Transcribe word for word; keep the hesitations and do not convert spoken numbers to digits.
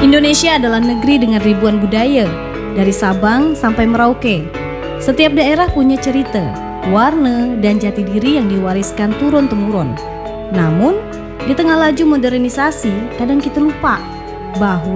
Indonesia adalah negeri dengan ribuan budaya, dari Sabang sampai Merauke. Setiap daerah punya cerita, warna, dan jati diri yang diwariskan turun-temurun. Namun, di tengah laju modernisasi, kadang kita lupa bahwa